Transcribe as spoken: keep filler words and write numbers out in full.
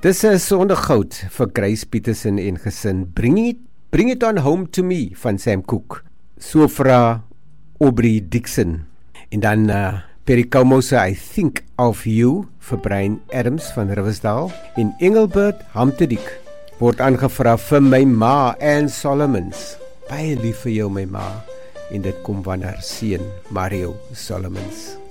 Dis 'n sondegoud vir Grace Peterson en gesin. Bring it, bring it on home to me van Sam Cooke. So vra Aubrey Dixon. En dan uh, Perry Como se I Think of You vir Brian Adams van Riversdale. En Engelbert Hamtedik word aangevra vir my ma Anne Solomons. Baie lief vir jou my ma. En dit kom van haar seun Mario Solomons.